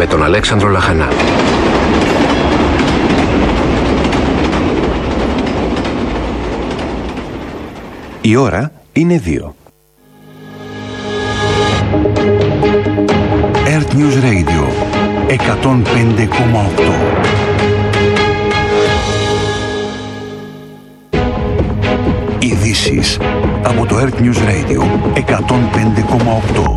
με τον Αλέξανδρο Λαχανά. Η ώρα είναι 2. Earth News Radio 105,8. Ειδήσεις από το Earth News Radio 105,8.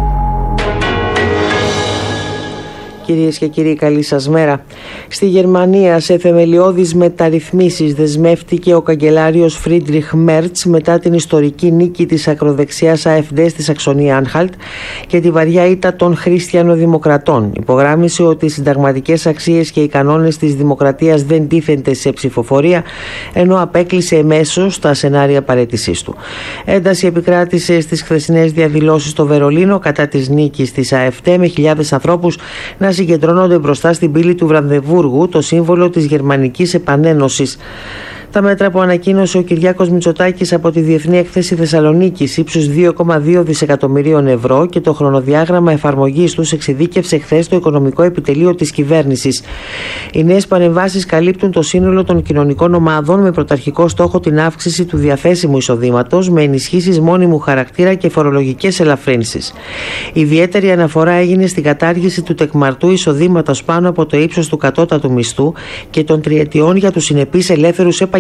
Κυρίες και κύριοι, καλή σας μέρα. Στη Γερμανία σε θεμελιώδεις μεταρρυθμίσεις δεσμεύτηκε ο καγκελάριος Φρίντριχ Μέρτς μετά την ιστορική νίκη της ακροδεξιάς AfD στη Σαξονία-Άνχαλτ και τη βαριά ήττα των χριστιανοδημοκρατών. Υπογράμμισε ότι οι συνταγματικές αξίες και οι κανόνες της δημοκρατίας δεν τίθενται σε ψηφοφορία, ενώ απέκλεισε εμέσως τα σενάρια παραίτησής του. Ένταση επικράτησε στις χθεσινές διαδηλώσεις στο Βερολίνο κατά της νίκης της AfD, με χιλιάδες ανθρώπους να συγκεντρώνονται μπροστά στην πύλη του Βρανδεβούργου, το σύμβολο της Γερμανικής Επανένωσης. Τα μέτρα που ανακοίνωσε ο Κυριάκος Μητσοτάκης από τη Διεθνή Έκθεση Θεσσαλονίκης ύψους 2,2 δισεκατομμυρίων ευρώ και το χρονοδιάγραμμα εφαρμογής τους εξειδίκευσε χθες το Οικονομικό Επιτελείο της Κυβέρνησης. Οι νέες παρεμβάσεις καλύπτουν το σύνολο των κοινωνικών ομάδων με πρωταρχικό στόχο την αύξηση του διαθέσιμου εισοδήματος με ενισχύσεις μόνιμου χαρακτήρα και φορολογικές ελαφρύνσεις. Ιδιαίτερη αναφορά έγινε στην κατάργηση του τεκμαρτού εισοδήματος πάνω από το ύψος του κατώτατου μισθού και των τριετιών για τους συνεπείς ελεύθερους επαγγελματίες.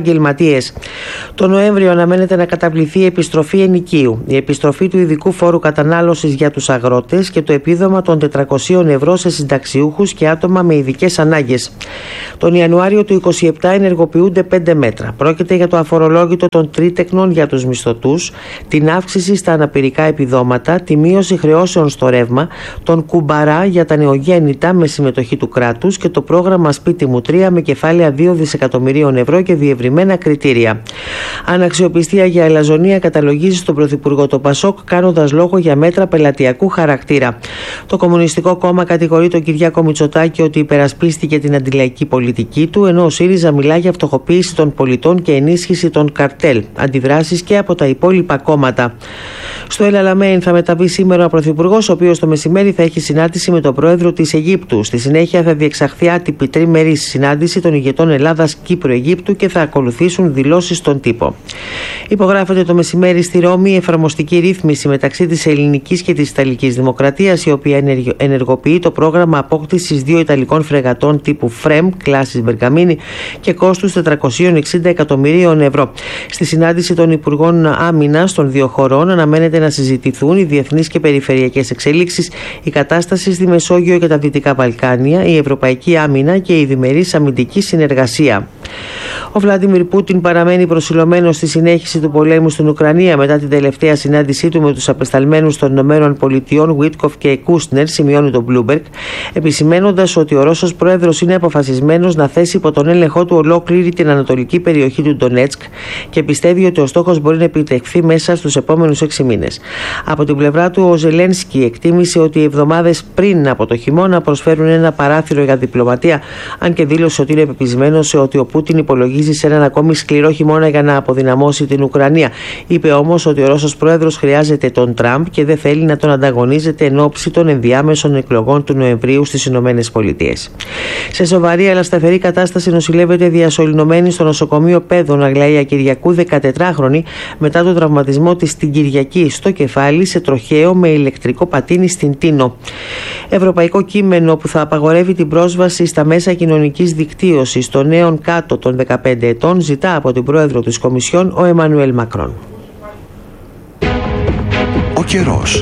Το Νοέμβριο αναμένεται να καταβληθεί η επιστροφή ενοικίου, η επιστροφή του ειδικού φόρου κατανάλωσης για τους αγρότες και το επίδομα των 400 ευρώ σε συνταξιούχους και άτομα με ειδικές ανάγκες. Τον Ιανουάριο του 2027 ενεργοποιούνται 5 μέτρα. Πρόκειται για το αφορολόγητο των τρίτεκνων για τους μισθωτούς, την αύξηση στα αναπηρικά επιδόματα, τη μείωση χρεώσεων στο ρεύμα, τον κουμπαρά για τα νεογέννητα με συμμετοχή του κράτους και το πρόγραμμα Σπίτι μου 3 με κεφάλαια 2 δισεκατομμυρίων ευρώ και διευρυμένα κριτήρια. Αναξιοπιστία για αλαζονία καταλογίζει στον Πρωθυπουργό το Πασόκ, κάνοντας λόγο για μέτρα πελατειακού χαρακτήρα. Το Κομμουνιστικό Κόμμα κατηγορεί τον Κυριάκο Μητσοτάκη ότι υπερασπίστηκε την αντιλαϊκή πολιτική του, ενώ ο ΣΥΡΙΖΑ μιλά για φτωχοποίηση των πολιτών και ενίσχυση των καρτέλ. Αντιδράσεις και από τα υπόλοιπα κόμματα. Στο El Alamein θα μεταβεί σήμερα ο Πρωθυπουργός, ο οποίος το μεσημέρι θα έχει συνάντηση με τον Πρόεδρο της Αιγύπτου. Στη συνέχεια θα διεξαχθεί άτυπη τριμερής συνάντηση των ηγετών Ελλάδας, Κύπρου, Αιγύπτου και θα ακολουθήσουν δηλώσεις στον τύπο. Υπογράφεται το μεσημέρι στη Ρώμη η εφαρμοστική ρύθμιση μεταξύ της ελληνικής και της ιταλικής δημοκρατίας, η οποία ενεργοποιεί το πρόγραμμα απόκτησης 2 ιταλικών φρεγατών τύπου FREM, κλάσης Μπεργαμίνη, και κόστους 460 εκατομμυρίων ευρώ. Στη συνάντηση των Υπουργών Άμυνας των δύο χωρών αναμένεται να συζητηθούν οι διεθνείς και περιφερειακές εξελίξεις, η κατάσταση στη Μεσόγειο και τα Δυτικά Βαλκάνια, η ευρωπαϊκή άμυνα και η διμερής αμυντική συνεργασία. Ο Βλάντιμιρ Πούτιν παραμένει προσιλωμένος στη συνέχιση του πολέμου στην Ουκρανία μετά την τελευταία συνάντησή του με τους απεσταλμένους των ΗΠΑ Βίτκοφ και Κούσνερ, σημειώνει το Bloomberg, επισημένοντας ότι ο Ρώσος πρόεδρος είναι αποφασισμένος να θέσει υπό τον έλεγχό του ολόκληρη την ανατολική περιοχή του Ντονέτσκ και πιστεύει ότι ο στόχος μπορεί να επιτευχθεί μέσα στους επόμενους 6 μήνες. Από την πλευρά του, ο Ζελένσκι εκτίμησε ότι οι εβδομάδες πριν από το χειμώνα προσφέρουν ένα παράθυρο για διπλωματία, αν και δήλωσε ότι είναι πεπισμένος ότι ο Πούτιν υπολογίζει σε έναν ακόμη σκληρό χειμώνα για να αποδυναμώσει την Ουκρανία. Είπε όμως ότι ο Ρώσος πρόεδρος χρειάζεται τον Τραμπ και δεν θέλει να τον ανταγωνίζεται εν ώψη των ενδιάμεσων εκλογών του Νοεμβρίου στις ΗΠΑ. Σε σοβαρή αλλά σταθερή κατάσταση νοσηλεύεται διασωληνωμένη στο νοσοκομείο Πέδων Αγλαία Κυριακού 14χρονη μετά τον τραυματισμό της την Κυριακή στο κεφάλι σε τροχαίο με ηλεκτρικό πατίνι στην Τίνο. Ευρωπαϊκό κείμενο που θα απαγορεύει την πρόσβαση στα μέσα κοινωνικής δικτύωσης των νέων κάτω των 15 ετών ζητά από την πρόεδρο της Κομισιόν, ο Εμμανουέλ Μακρόν. Ο καιρός.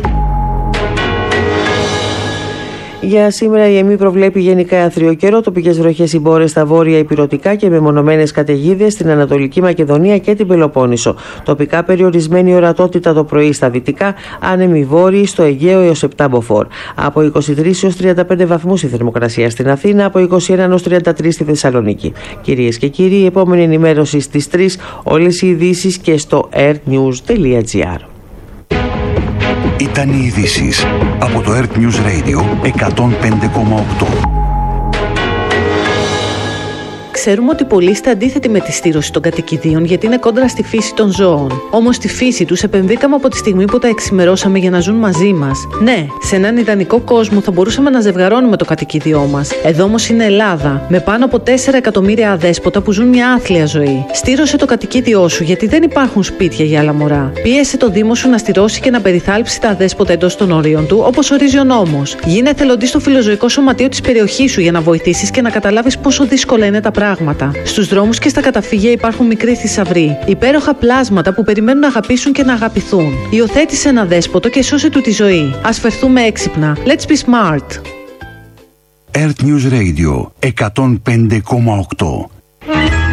Για σήμερα η ΕΜΗ προβλέπει γενικά άθριο καιρό, τοπικές βροχές ή μπόρες στα βόρεια ηπειρωτικά και μεμονωμένες καταιγίδες στην Ανατολική Μακεδονία και την Πελοπόννησο. Τοπικά περιορισμένη ορατότητα το πρωί στα δυτικά, άνεμοι βόρειοι στο Αιγαίο έως 7 μποφόρ. Από 23 έως 35 βαθμούς η θερμοκρασία στην Αθήνα, από 21 έως 33 στη Θεσσαλονίκη. Κυρίες και κύριοι, η επόμενη ενημέρωση στις 3, όλες οι ειδήσεις και στο airnews.gr. Ήταν οι ειδήσεις από το Earth News Radio 105,8. Ξέρουμε ότι πολλοί είστε αντίθετοι με τη στήρωση των κατοικιδίων γιατί είναι κόντρα στη φύση των ζώων. Όμως στη φύση τους επενδύκαμε από τη στιγμή που τα εξημερώσαμε για να ζουν μαζί μας. Ναι, σε έναν ιδανικό κόσμο θα μπορούσαμε να ζευγαρώνουμε το κατοικίδιό μας. Εδώ όμως είναι Ελλάδα, με πάνω από 4 εκατομμύρια αδέσποτα που ζουν μια άθλια ζωή. Στήρωσε το κατοικίδιό σου γιατί δεν υπάρχουν σπίτια για άλλα μωρά. Πίεσε το Δήμο σου να στηρώσει και να περιθάλψει τα αδέσποτα εντός των όριων του, όπως ορίζει ο νόμος. Γίνε εθελοντής στο φιλοζωικό σωματείο της περιοχής σου για να βοηθήσεις και να καταλάβεις πόσο δύσκολα είναι τα πράγματα. Στους δρόμους και στα καταφύγια υπάρχουν μικροί θησαυροί, υπέροχα πλάσματα που περιμένουν να αγαπήσουν και να αγαπηθούν. Υιοθέτησε ένα δέσποτο και σώσε του τη ζωή. Ας φερθούμε έξυπνα. Let's be smart. Earth News Radio 105,8.